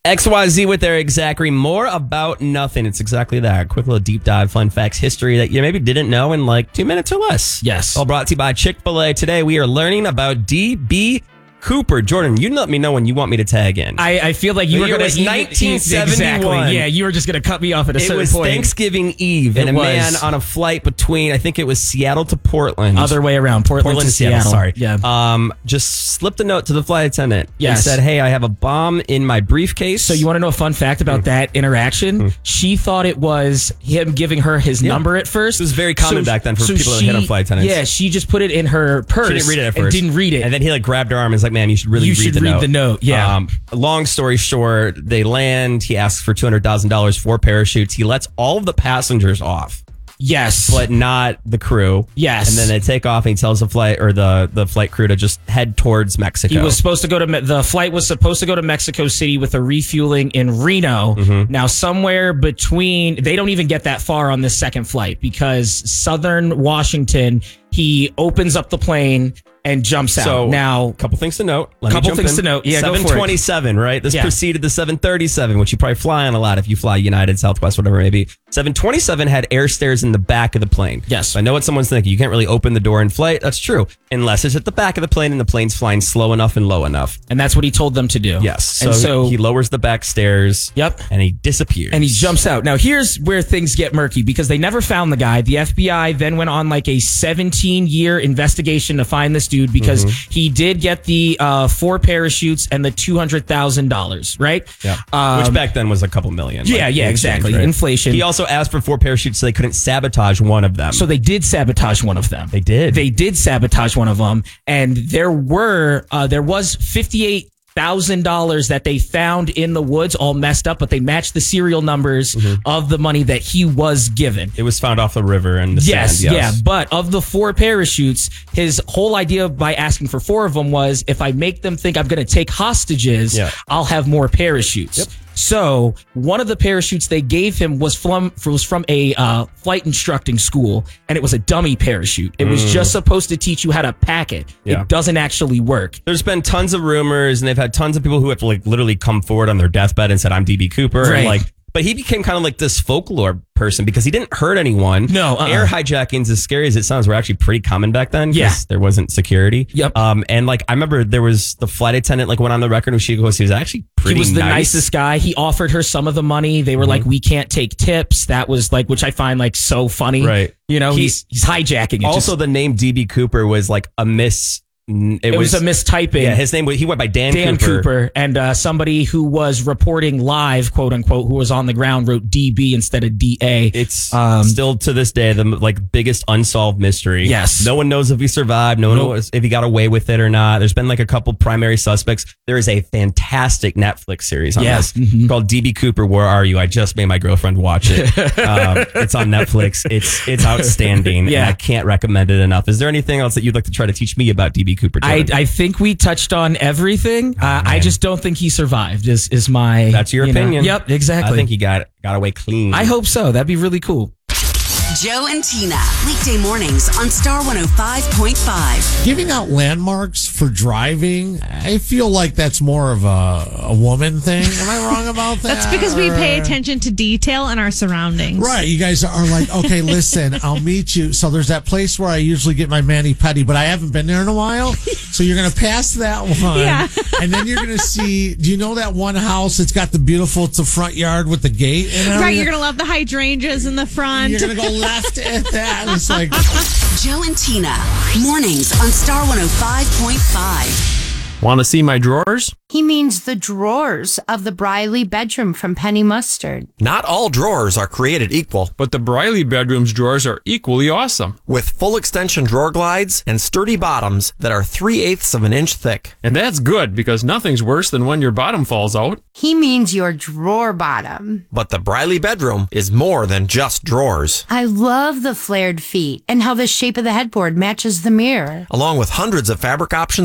XYZ with their Exactly. More about nothing. It's exactly that. Quick little deep dive, fun facts, history that you maybe didn't know in like 2 minutes or less. Yes. All brought to you by Chick-fil-A. Today we are learning about D.B. Cooper. Jordan, you let me know when you want me to tag in. I feel like you were going to... 1971. Exactly. Yeah, you were just going to cut me off at a certain point. It was Thanksgiving Eve, and a man on a flight between, I think it was Seattle to Portland. Other way around. Portland to Seattle. Sorry. Yeah. Just slipped a note to the flight attendant. Yes. And said, hey, I have a bomb in my briefcase. So you want to know a fun fact about that interaction? She thought it was him giving her his number at first. It was very common back then for people that hit on flight attendants. Yeah, she just put it in her purse. She didn't read it at first. And didn't read it. And then he like grabbed her arm and was like, ma'am, you should really read the note. Yeah. Long story short, they land. He asks for $200,000 for parachutes. He lets all of the passengers off. Yes. But not the crew. Yes. And then they take off and he tells the flight or the flight crew to just head towards Mexico. He was supposed to go to the flight was supposed to go to Mexico City with a refueling in Reno. Now somewhere between, they don't even get that far on this second flight because Southern Washington, he opens up the plane and jumps out. So, now, a couple things to note. Yeah, go for it. 727, right? This preceded the 737, which you probably fly on a lot if you fly United, Southwest, whatever it may be. 727 had air stairs in the back of the plane. Yes. So I know what someone's thinking. You can't really open the door in flight. That's true. Unless it's at the back of the plane and the plane's flying slow enough and low enough. And that's what he told them to do. Yes. So he lowers the back stairs. Yep. And he disappears. And he jumps out. Now, here's where things get murky because they never found the guy. The FBI then went on like a 17-year investigation to find this dude because he did get the 4 parachutes and the $200,000, right? Yeah. Which back then was a couple million. Yeah, exactly. Right? Inflation. He also asked for 4 parachutes so they couldn't sabotage one of them. So they did sabotage one of them. They did. They did sabotage one of them. And there was $58,000 that they found in the woods all messed up, but they matched the serial numbers of the money that he was given. It was found off the river and the sand. Yeah. But of the 4 parachutes, his whole idea by asking for 4 of them was if I make them think I'm going to take hostages, I'll have more parachutes. Yep. So one of the parachutes they gave him was from a flight instructing school, and it was a dummy parachute. It was just supposed to teach you how to pack it. Yeah. It doesn't actually work. There's been tons of rumors, and they've had tons of people who have like literally come forward on their deathbed and said, "I'm DB Cooper," Right. and but he became kind of like this folklore person because he didn't hurt anyone. No. Air hijackings, as scary as it sounds, were actually pretty common back then. Yeah. There wasn't security. Yep. And I remember there was the flight attendant went on the record with he was actually pretty He was the nice. nicest guy. He offered her some of the money. They were like, we can't take tips. That was which I find so funny. Right. You know, he's hijacking it. Also, the name DB Cooper was like a miss. It was a mistyping. Yeah, his name he went by Dan Cooper. And somebody who was reporting live, quote unquote, who was on the ground wrote DB instead of DA. It's still to this day the biggest unsolved mystery. Yes. No one knows if he survived. No one knows if he got away with it or not. There's been a couple primary suspects. There is a fantastic Netflix series on this called DB Cooper, Where Are You? I just made my girlfriend watch it. It's on Netflix. It's outstanding. Yeah. And I can't recommend it enough. Is there anything else that you'd like to try to teach me about DB Cooper? I think we touched on everything. I just don't think he survived. Is my That's your opinion. Yep, exactly. I think he got away clean. I hope so. That'd be really cool. Joe and Tina, weekday mornings on Star 105.5. Giving out landmarks for driving, I feel like that's more of a woman thing. Am I wrong about that? That's because we pay attention to detail in our surroundings. Right. You guys are like, okay, listen, I'll meet you. So there's that place where I usually get my mani-pedi, but I haven't been there in a while. So you're going to pass that one. Yeah. And then you're going to see, do you know that one house? It's got it's a front yard with the gate. Right. You're going to love the hydrangeas in the front. You're going to go left at that. It's like Joe and Tina, mornings on Star 105.5. Want to see my drawers? He means the drawers of the Briley bedroom from Penny Mustard. Not all drawers are created equal. But the Briley bedroom's drawers are equally awesome. With full extension drawer glides and sturdy bottoms that are 3/8 of an inch thick. And that's good because nothing's worse than when your bottom falls out. He means your drawer bottom. But the Briley bedroom is more than just drawers. I love the flared feet and how the shape of the headboard matches the mirror. Along with hundreds of fabric options